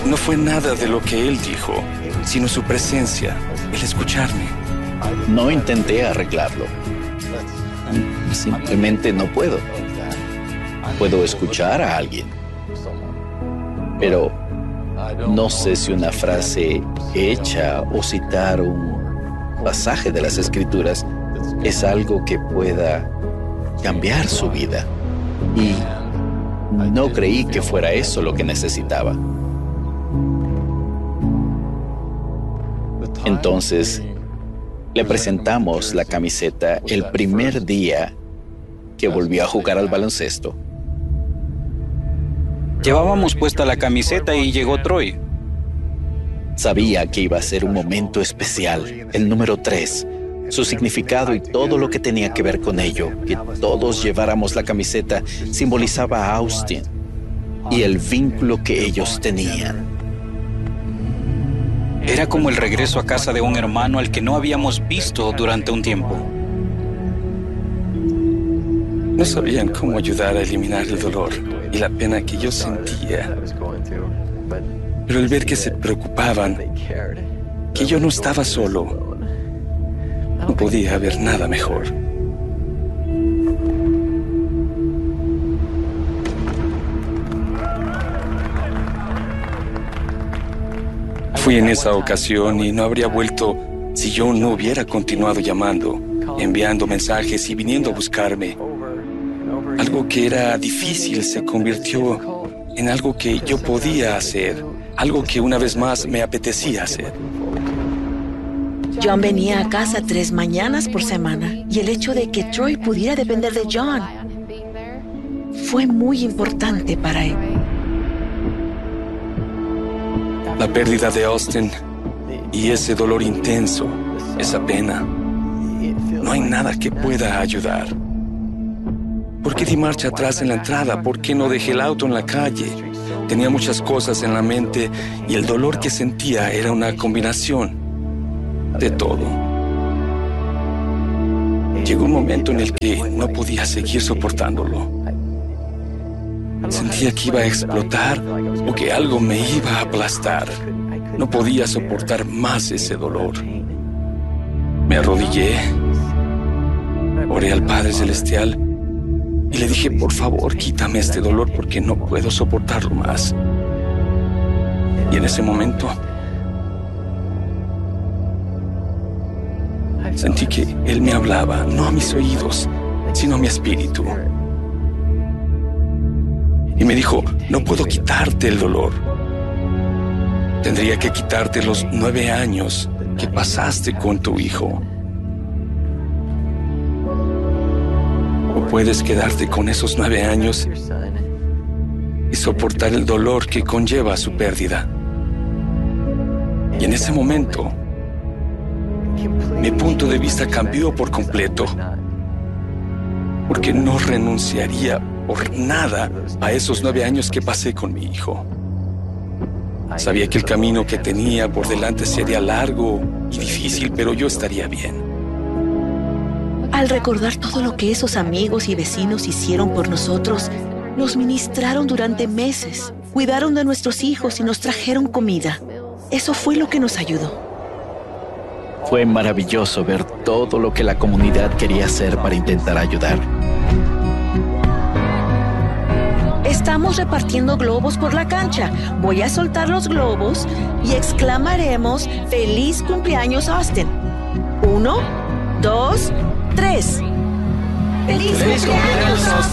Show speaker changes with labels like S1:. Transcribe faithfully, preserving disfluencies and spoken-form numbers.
S1: No fue nada de lo que él dijo, sino su presencia, el escucharme.
S2: No intenté arreglarlo. Simplemente no puedo. Puedo escuchar a alguien, pero no sé si una frase hecha o citar un pasaje de las Escrituras es algo que pueda cambiar su vida. Y no creí que fuera eso lo que necesitaba. Entonces, le presentamos la camiseta el primer día que volvió a jugar al baloncesto.
S3: Llevábamos puesta la camiseta y llegó Troy.
S2: Sabía que iba a ser un momento especial, el número tres, su significado y todo lo que tenía que ver con ello. Que todos lleváramos la camiseta simbolizaba a Austin y el vínculo que ellos tenían.
S3: Era como el regreso a casa de un hermano al que no habíamos visto durante un tiempo.
S1: No sabían cómo ayudar a eliminar el dolor y la pena que yo sentía. Pero el ver que se preocupaban, que yo no estaba solo, no podía haber nada mejor. Fui en esa ocasión y no habría vuelto si yo no hubiera continuado llamando, enviando mensajes y viniendo a buscarme. Algo que era difícil se convirtió en algo que yo podía hacer, algo que una vez más me apetecía hacer.
S4: John venía a casa tres mañanas por semana y el hecho de que Troy pudiera depender de John fue muy importante para él.
S1: La pérdida de Austin y ese dolor intenso, esa pena, no hay nada que pueda ayudar. ¿Por qué di marcha atrás en la entrada? ¿Por qué no dejé el auto en la calle? Tenía muchas cosas en la mente y el dolor que sentía era una combinación de todo. Llegó un momento en el que no podía seguir soportándolo. Sentía que iba a explotar o que algo me iba a aplastar. No podía soportar más ese dolor. Me arrodillé, oré al Padre Celestial y le dije, por favor, quítame este dolor porque no puedo soportarlo más. Y en ese momento sentí que Él me hablaba, no a mis oídos, sino a mi espíritu. Y me dijo, no puedo quitarte el dolor. Tendría que quitarte los nueve años que pasaste con tu hijo. O puedes quedarte con esos nueve años y soportar el dolor que conlleva su pérdida. Y en ese momento, mi punto de vista cambió por completo, porque no renunciaría por nada a esos nueve años que pasé con mi hijo. Sabía que el camino que tenía por delante sería largo y difícil, pero yo estaría bien.
S4: Al recordar todo lo que esos amigos y vecinos hicieron por nosotros, nos ministraron durante meses, cuidaron de nuestros hijos y nos trajeron comida. Eso fue lo que nos ayudó.
S2: Fue maravilloso ver todo lo que la comunidad quería hacer para intentar ayudar.
S4: Estamos repartiendo globos por la cancha. Voy a soltar los globos y exclamaremos ¡Feliz cumpleaños, Austin! Uno, dos, tres. ¡Feliz, ¡Feliz cumpleaños, Austin!